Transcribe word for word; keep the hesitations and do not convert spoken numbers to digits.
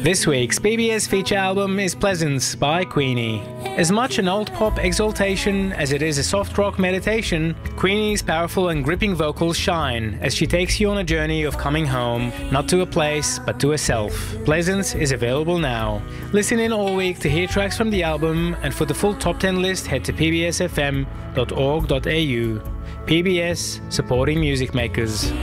This week's P B S feature album is Pleasance by Queenie. As much an alt pop exaltation as it is a soft rock meditation, Queenie's powerful and gripping vocals shine as she takes you on a journey of coming home, not to a place, but to herself. Pleasance is available now. Listen in all week to hear tracks from the album, and for the full top ten list head to p b s f m dot org dot a u. P B S, supporting music makers.